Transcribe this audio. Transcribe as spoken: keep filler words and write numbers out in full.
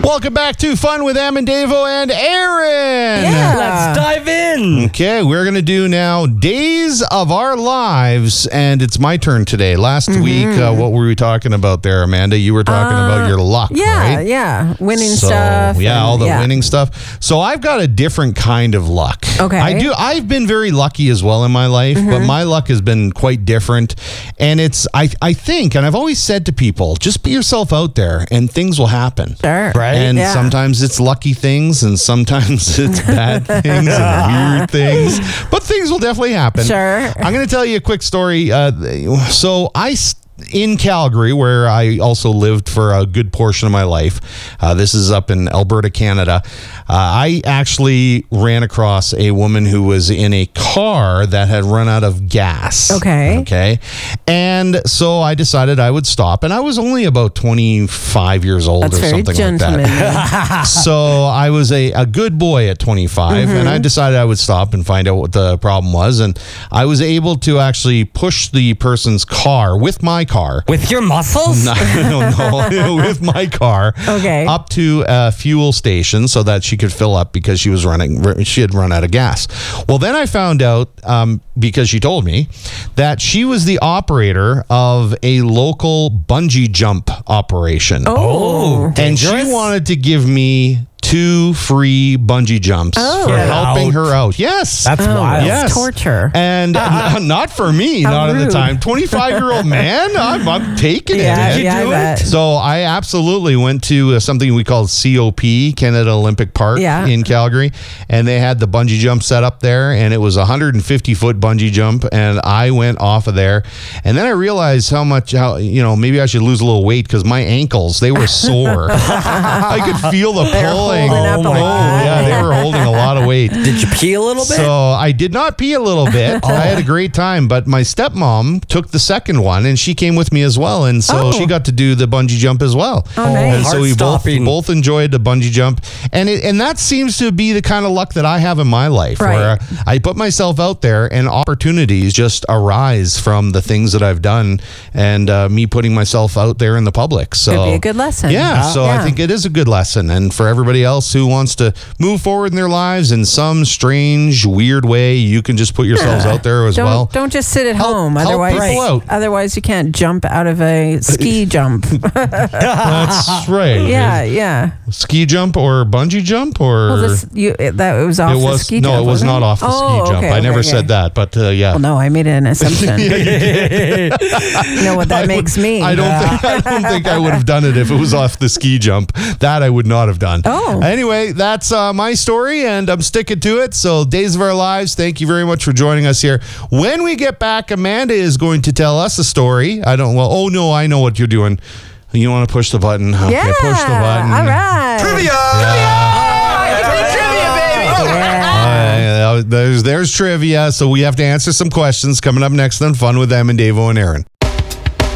Welcome back to Fun with Em and Davo and Aaron. Yeah. Let's dive in. Okay, we're going to do now Days of Our Lives, and it's my turn today. Last mm-hmm. week, uh, what were we talking about there, Amanda? You were talking uh, about your luck, yeah, right? Yeah, winning so, stuff. Yeah, and, all the yeah. winning stuff. So I've got a different kind of luck. Okay. I do. I've been very lucky as well in my life, mm-hmm. but my luck has been quite different. And it's, I, I think, and I've always said to people, just be yourself out there and things will happen. Sure. Right? And yeah. sometimes it's lucky things and sometimes it's bad things and weird things. But things will definitely happen. Sure. I'm going to tell you a quick story. Uh, so I... St- in Calgary, where I also lived for a good portion of my life. Uh, this is up in Alberta, Canada. Uh, I actually ran across a woman who was in a car that had run out of gas. Okay. Okay. And so I decided I would stop. And I was only about twenty-five years old That's or something like that. So I was a, a good boy at twenty-five. Mm-hmm. And I decided I would stop and find out what the problem was. And I was able to actually push the person's car with my car. With your muscles? No, no, no, with my car. Okay. Up to a fuel station so that she could fill up because she was running, she had run out of gas. Well, then I found out, um, because she told me, that she was the operator of a local bungee jump operation. Oh, and she wanted to give me two free bungee jumps oh. for helping her out. Yes. That's oh, wild. Yes. Torture. And uh, n- not for me, How not rude. at the time. twenty-five-year-old man, I'm, I'm taking yeah, it. Did you yeah, do I it? So I absolutely went to uh, something we called C O P, Canada Olympic Park yeah. in Calgary, and they had the bungee jump set up there, and it was a one hundred fifty foot bungee jump, and I went off of there, and then I realized how much, how you know, maybe I should lose a little weight because my ankles, they were sore. I could feel the pulling. Up oh, a yeah, they were holding a lot of weight. Did you pee a little bit? So I did not pee a little bit. I had a great time, but my stepmom took the second one, and she came with me as well, and so oh. she got to do the bungee jump as well. Oh, nice. And so we both, Heart-stopping. both enjoyed the bungee jump, and it, and that seems to be the kind of luck that I have in my life, right. where I put myself out there, and opportunities just arise from the things that I've done, and uh, me putting myself out there in the public. So could be a good lesson. Yeah, so yeah. I think it is a good lesson, and for everybody else who wants to move forward in their lives in some strange, weird way, you can just put yourselves yeah. out there as don't, well. Don't just sit at help, home. help Otherwise, people out. otherwise you can't jump out of a ski jump. That's right. Yeah, yeah. Ski jump or bungee jump or well, this, you, it, that it was off it was the ski no, jump. it was wasn't not off the oh, ski jump. okay, I never okay, said okay. that, but uh, yeah. Well, no, I made an assumption. Yeah, you did. You know what that I makes would, me. I don't think I don't think I would have done it if it was off the ski jump. That I would not have done. Oh. Anyway, that's uh, my story, and I'm sticking to it. So, Days of Our Lives, thank you very much for joining us here. When we get back, Amanda is going to tell us a story. I don't, well, oh no, I know what you're doing. You want to push the button? Okay, yeah, push the button. All right. Trivia! Yeah. Trivia, baby! Yeah. Uh, there's, there's trivia, so we have to answer some questions coming up next on Fun with Em and Davo and Aaron.